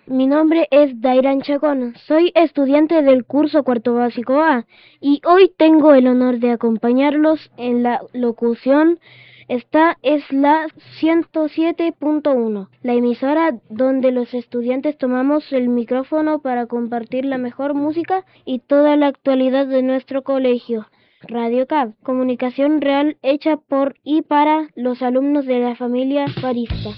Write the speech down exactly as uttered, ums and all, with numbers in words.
Mi nombre es Dairan Chacón, soy estudiante del curso cuarto básico A y hoy tengo el honor de acompañarlos en la locución. Esta es la ciento siete punto uno, la emisora donde los estudiantes tomamos el micrófono para compartir la mejor música y toda la actualidad de nuestro colegio. Radio C A B, comunicación real hecha por y para los alumnos de la familia barista.